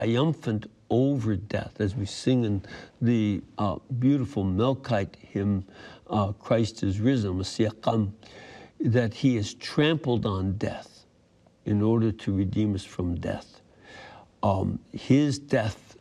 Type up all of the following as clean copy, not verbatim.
triumphant over death, as we sing in the beautiful Melkite hymn, Christ is risen, Messiah Qam, that he has trampled on death in order to redeem us from death. His death,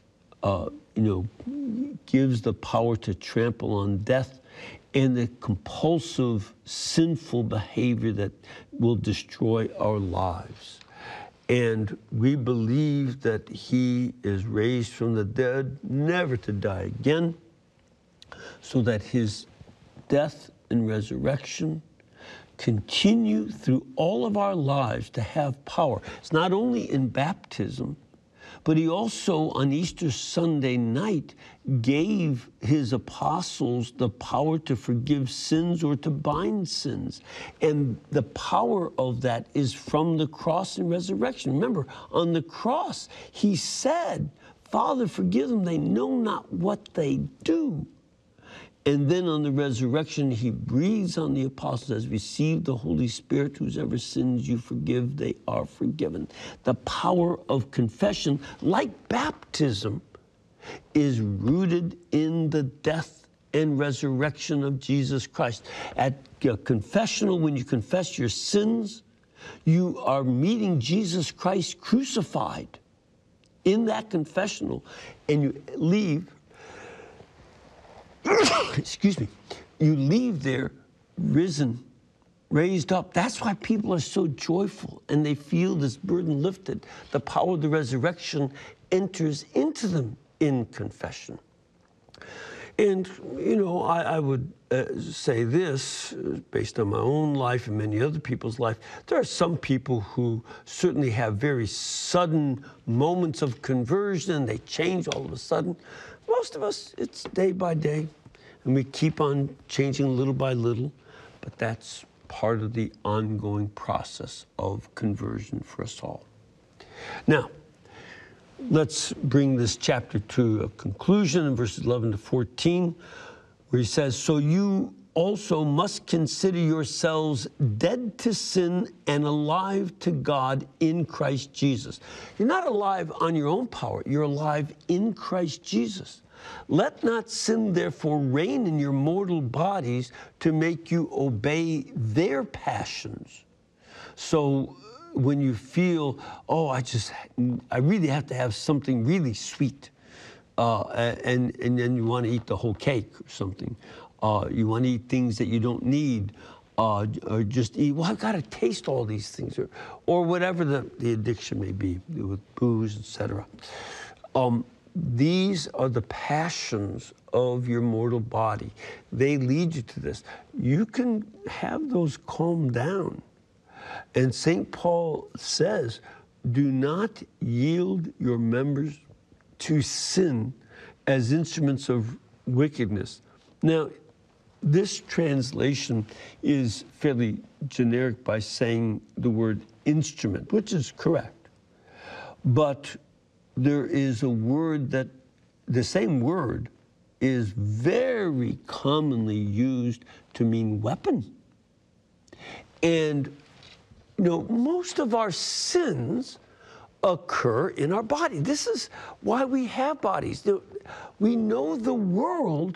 gives the power to trample on death and the compulsive, sinful behavior that will destroy our lives. And we believe that he is raised from the dead, never to die again, so that his death and resurrection continue through all of our lives to have power. It's not only in baptism, but he also, on Easter Sunday night, gave his apostles the power to forgive sins or to bind sins. And the power of that is from the cross and resurrection. Remember, on the cross, he said, Father, forgive them, they know not what they do. And then on the resurrection, he breathes on the apostles, as receive the Holy Spirit, whosever sins you forgive, they are forgiven. The power of confession, like baptism, is rooted in the death and resurrection of Jesus Christ. At confessional, when you confess your sins, you are meeting Jesus Christ crucified in that confessional, and you leave excuse me, you leave there risen, raised up. That's why people are so joyful and they feel this burden lifted. The power of the resurrection enters into them in confession. And, I would say this, based on my own life and many other people's life, there are some people who certainly have very sudden moments of conversion. They change all of a sudden. Most of us, it's day by day, and we keep on changing little by little, but that's part of the ongoing process of conversion for us all. Now, let's bring this chapter to a conclusion in verses 11 to 14, where he says, so you also must consider yourselves dead to sin and alive to God in Christ Jesus. You're not alive on your own power. You're alive in Christ Jesus. Let not sin, therefore, reign in your mortal bodies to make you obey their passions. So when you feel, I really have to have something really sweet, and then you want to eat the whole cake or something. You want to eat things that you don't need, or just eat, I've got to taste all these things, or whatever the addiction may be, with booze, etc. These are the passions of your mortal body. They lead you to this. You can have those calm down. And St. Paul says, do not yield your members to sin as instruments of wickedness. Now, this translation is fairly generic by saying the word instrument, which is correct. But there is a word that, the same word, is very commonly used to mean weapon. And, most of our sins occur in our body. This is why we have bodies. We know the world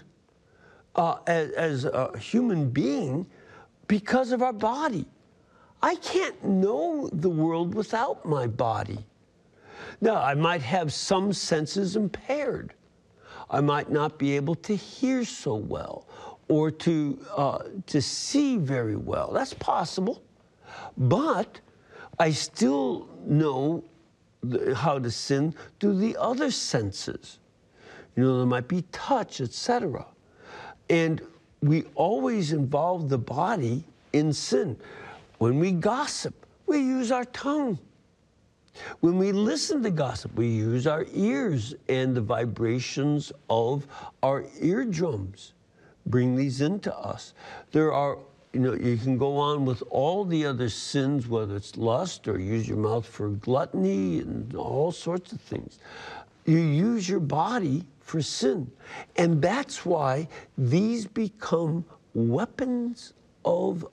as a human being because of our body. I can't know the world without my body. Now, I might have some senses impaired. I might not be able to hear so well or to see very well. That's possible. But I still know how to sin through the other senses. There might be touch, etc. And we always involve the body in sin. When we gossip, we use our tongue. When we listen to gossip, we use our ears and the vibrations of our eardrums. Bring these into us. There are, you can go on with all the other sins, whether it's lust or use your mouth for gluttony and all sorts of things. You use your body for sin. And that's why these become weapons of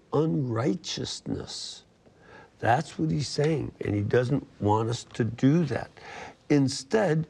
unrighteousness. That's what he's saying, and he doesn't want us to do that. Instead,